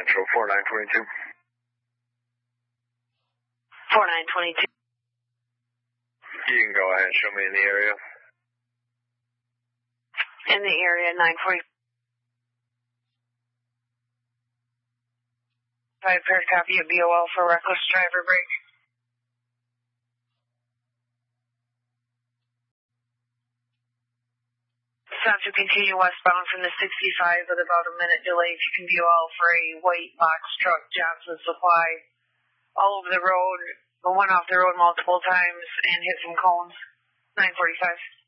Central, 4922. 4922. You can go ahead and show me in the area. In the area, 945, paired copy of BOL for reckless driver brake. South to continue westbound from the 65 with about a minute delay to BOL for a white box truck, Johnson Supply, all over the road, went off the road multiple times and hit some cones, 945.